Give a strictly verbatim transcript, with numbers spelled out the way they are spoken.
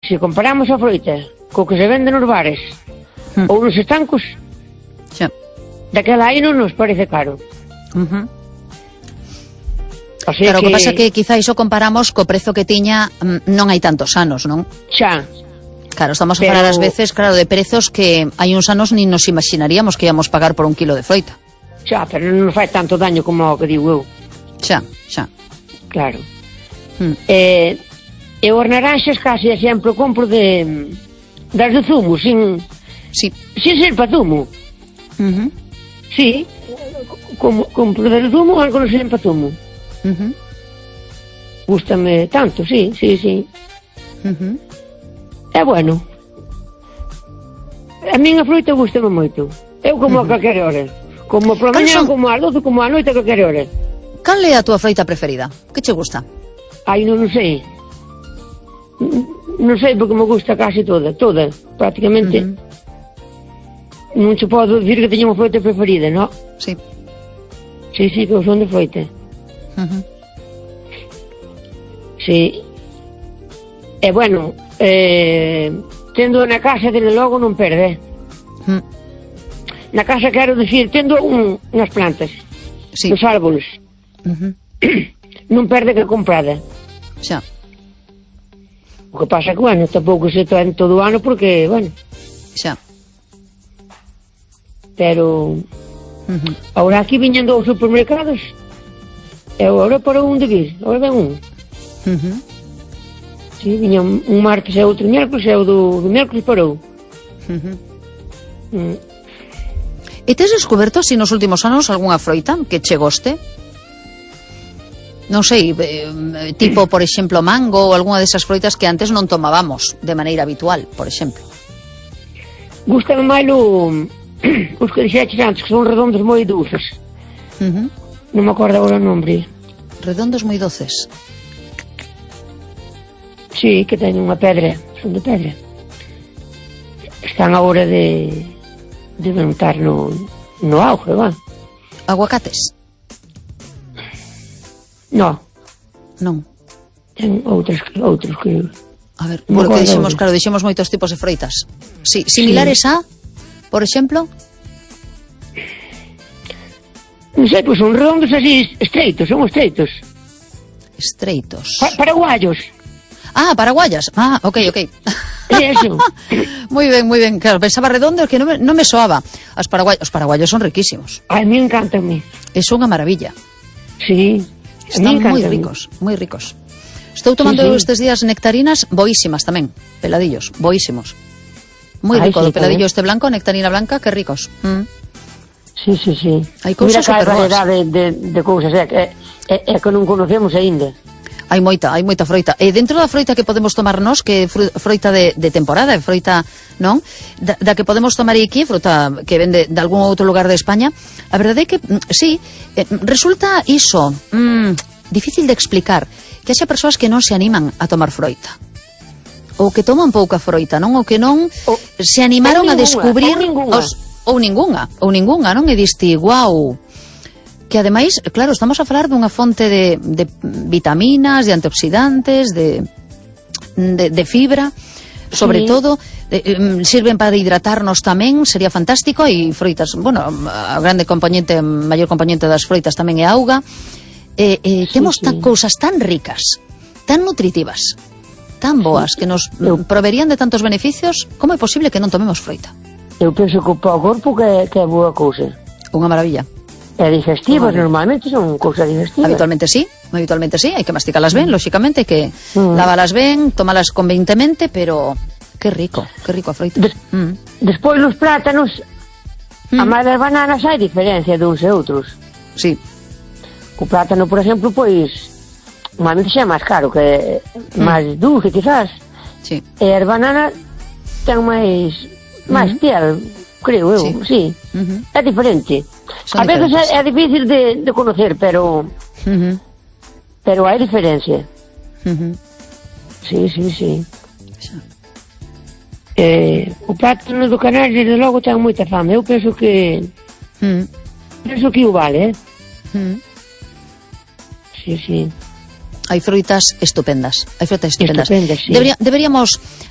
se comparamos a froita co que se vende nos bares mm. ou nos estancos, xa. Daquela aí non nos parece caro. Uh-huh. O sea claro, o que... que pasa que quizá iso comparamos co prezo que tiña non hai tantos anos, non? Xa. Claro, estamos a Pero... falar ás veces, claro, de prezos que hai uns anos ni nos imaginaríamos que íamos pagar por un kilo de froita. Xa, pero non fai tanto daño como o que digo eu. Xa, xa. Claro. Hmm. Eh, eu as naranxas casi sempre compro de das de zumo, sin sí. sin ser pa zumo. Uh-huh. Sí, como, compro de zumo ou algo non ser pa zumo. Uh-huh. Gústame tanto, sí, sí, sí. Uh-huh. É bueno. A minha fruta gústame moito. Eu como uh-huh. a calquera hora. Como por mañá, son... como a doce, como a noite, a calquera hora. Cal é a túa froita preferida? Que che gusta? Ai, non, non sei. Non sei porque me gusta casi toda, toda, prácticamente. Uh-huh. Non se podo dicir que teño unha froita preferida, non? Sí. Sí, sí, que eu son de froita. Uh-huh. Sí. E bueno, eh, tendo na casa, desde logo, non perde. Uh-huh. Na casa, quero dicir, tendo un, unhas plantas, sí. Nos árboles, uh-huh. non perde que comprada. Xa. O que pasa que, bueno, tampouco se traen todo o ano porque, bueno... Xa. Pero... Uh-huh. Ahora aquí viñendo aos supermercados, e agora para un de vir, agora ven un. Uh-huh. Sí, viña un, un martes e outro miércoles, e o do, do miércoles parou. Uh-huh. Mm. E tes descoberto, así nos últimos anos, algunha froita que che goste? Non sei, eh, tipo, por exemplo, mango ou algunha desas froitas que antes non tomábamos de maneira habitual, por exemplo. Gústame máis o, os que dixeches antes, que son redondos moi dulces. Uh-huh. Non me acordo agora o nombre. Redondos moi doces. Sí, que teñen unha pedra, son de pedra. Están a hora de de montar no, no auge, va. Aguacates? No. Non. Ten outros, outros que... A ver, no porque dixemos, claro, dixemos moitos tipos de froitas. Sí, similares sí. a, por exemplo? Non sei, pois son redondos así, estreitos, son estreitos. Estreitos. Pa paraguayos. Ah, paraguayas. Ah, ok, ok. Eso. Moi ben, moi ben. Claro, pensaba redondo que non me, non me soaba. Os paraguayos, os paraguayos son riquísimos. A mí encantan. É unha maravilla. Sí. Están moi ricos, moi ricos. Estou tomando sí, sí. estes días nectarinas boísimas tamén, peladillos, boísimos. Moi rico, sí, do peladillo tamén. Este blanco, nectarina blanca, que ricos. Mm. Sí, sí, sí. Hai cousas super boas. Mira que hai variedade de, de cousas, é, é, é que non conocemos aínda. Hai moita, hai moita froita. E dentro da froita que podemos tomar nós, que é froita de, de temporada, é froita, non? Da, da que podemos tomar aquí, fruta que vende de algún outro lugar de España, a verdade é que, sí, eh, resulta iso, mm, difícil de explicar, que haxa persoas que non se animan a tomar froita. Ou que toman pouca froita, non? Ou que non o, se animaron a descubrir... Ou ningunha. Os, ou ningunha, ou ningunha, non? E diste, guau... Que ademais, claro, estamos a falar dunha fonte de, de vitaminas, de antioxidantes, de, de, de fibra, sobre sí. todo, de, sirven para hidratarnos tamén, sería fantástico, e froitas, bueno, a grande componente, maior componente das froitas tamén é auga, e, e temos sí, sí. cousas tan ricas, tan nutritivas, tan boas, que nos eu, proverían de tantos beneficios, como é posible que non tomemos froita? Eu penso que para o corpo que, que é boa cousa. Unha maravilla. É digestivas, normalmente son cousas digestivas. Habitualmente sí, habitualmente sí, hai que masticalas ben, lóxicamente, hai que mm. lavalas ben, tomalas convenientemente, pero que rico, que rico a froita. Des, mm. Despois nos plátanos, mm. a máis das bananas hai diferencia de uns e outros. Sí. O plátano, por exemplo, pois, normalmente xa é máis caro, que é mm. máis dulce, quizás. Sí. E as bananas ten máis, máis mm. piel, creo eu, sí. sí. Uh-huh. É diferente. Son a veces é, é difícil de, de conocer, pero uh-huh. pero hai diferencia. Uh-huh. Sí, sí, sí. sí. Eh, o plátano do Canarias, desde logo, ten moita fama. Eu penso que uh-huh. penso que o vale, eh? Uh-huh. Sí, sí. Hai froitas estupendas, hai froitas estupendas. Estupendas, sí. Debería, deberíamos